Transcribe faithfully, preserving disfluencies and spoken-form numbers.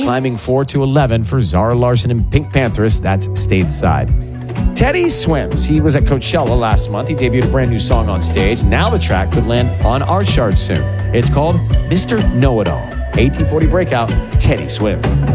Climbing four to eleven for Zara Larsson and Pink Panthers. That's Stateside. Teddy Swims. He was at Coachella last month. He debuted a brand new song on stage. Now the track could land on our chart soon. It's called Mister Know-It-All. eighteen forty Breakout, Teddy Swims.